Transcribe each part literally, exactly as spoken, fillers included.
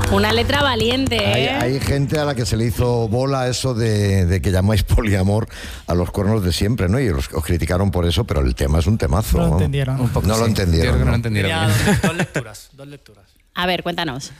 Una letra valiente, ¿eh? Hay, hay gente a la que se le hizo bola eso de, de que llamáis poliamor a los cuernos de siempre, ¿no? Y os, os criticaron por eso, pero el tema es un temazo. No lo ¿no? entendieron. Un poco, no sí. lo entendieron. Yo creo que no ¿no? lo entendieron Tenía bien. dos, dos lecturas, dos lecturas. A ver, cuéntanos.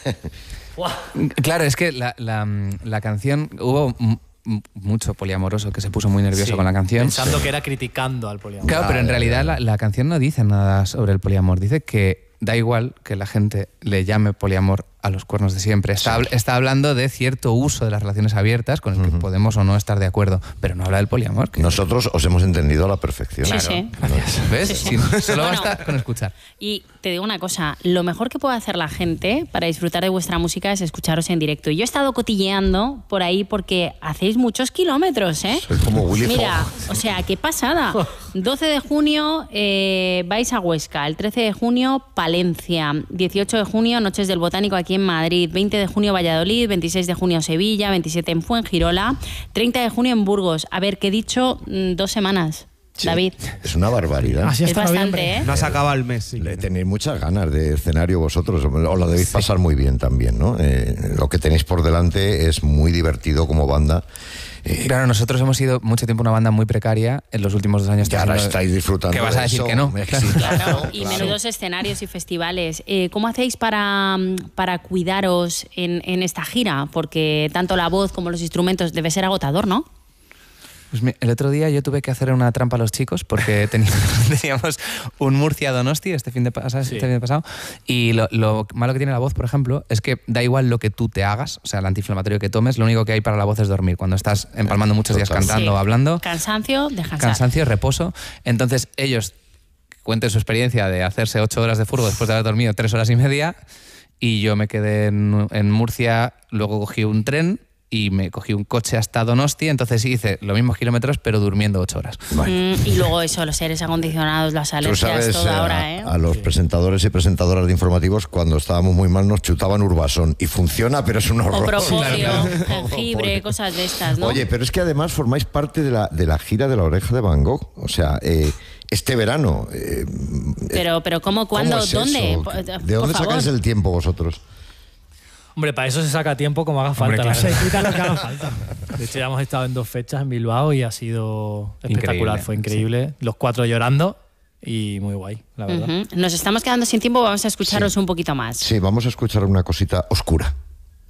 Claro, es que la, la, la canción, hubo m- m- mucho poliamoroso que se puso muy nervioso Sí, con la canción. Pensando que era criticando al poliamor. Claro, pero en realidad la, la canción no dice nada sobre el poliamor. Dice que da igual que la gente le llame poliamor a los cuernos de siempre. Está, sí. está hablando de cierto uso de las relaciones abiertas con el que uh-huh. podemos o no estar de acuerdo, pero no habla del poliamor. Que... Nosotros os hemos entendido a la perfección. Sí, claro. sí. Gracias. ¿Ves? Sí, sí. Sí, no, solo bueno, basta con escuchar. Y te digo una cosa, lo mejor que puede hacer la gente para disfrutar de vuestra música es escucharos en directo. Yo he estado cotilleando por ahí porque hacéis muchos kilómetros, ¿eh? Soy como Willy Mira, Fogg. o sea, qué pasada. doce de junio eh, vais a Huesca, el trece de junio Palencia, dieciocho de junio Noches del Botánico aquí en Madrid, veinte de junio Valladolid, veintiséis de junio Sevilla, veintisiete en Fuengirola, treinta de junio en Burgos. A ver, ¿qué he dicho? Dos semanas. Sí, David. Es una barbaridad. Así Es hasta bastante, noviembre. ¿eh? No se acaba el mes. Sí. Le tenéis muchas ganas de escenario vosotros, os lo debéis sí. pasar muy bien también, ¿no? Eh, lo que tenéis por delante es muy divertido como banda. Eh, claro, nosotros hemos sido mucho tiempo una banda muy precaria en los últimos dos años. Y ahora estáis disfrutando ¿Qué vas a decir eso? que no? Claro, y claro. menudos escenarios y festivales. Eh, ¿Cómo hacéis para, para cuidaros en, en esta gira? Porque tanto la voz como los instrumentos debe ser agotador, ¿no? Pues el otro día yo tuve que hacer una trampa a los chicos porque teníamos, teníamos un Murcia-Donosti este fin de, pasado, sí. este fin de pasado y lo, lo malo que tiene la voz, por ejemplo, es que da igual lo que tú te hagas, o sea, el antiinflamatorio que tomes, lo único que hay para la voz es dormir. Cuando estás empalmando muchos días cantando o sí. hablando... Cansancio, descansar. Cansancio, reposo. Entonces ellos cuenten su experiencia de hacerse ocho horas de furgo después de haber dormido tres horas y media y yo me quedé en, en Murcia, luego cogí un tren y me cogí un coche hasta Donosti, entonces hice los mismos kilómetros pero durmiendo ocho horas. Bueno. Mm, y luego eso, los aires acondicionados, las alergias, sabes, todo eh, ahora, ¿eh? A, a los sí. presentadores y presentadoras de informativos cuando estábamos muy mal nos chutaban Urbasón y funciona, pero es un horror. O propóleo, claro, claro. jengibre, cosas de estas, ¿no? Oye, pero es que además formáis parte de la, de la gira de La Oreja de Van Gogh, o sea... Eh, este verano. Eh, pero, pero ¿cómo, cuándo, ¿cómo es dónde? Eso? ¿De dónde Por sacáis favor. el tiempo vosotros? Hombre, para eso se saca tiempo como haga falta. Hombre, claro, se quita lo que haga falta. De hecho, ya hemos estado en dos fechas en Bilbao y ha sido espectacular, increíble, fue increíble. Sí. Los cuatro llorando y muy guay, la verdad. Uh-huh. Nos estamos quedando sin tiempo, vamos a escucharos sí. un poquito más. Sí, vamos a escuchar una cosita oscura.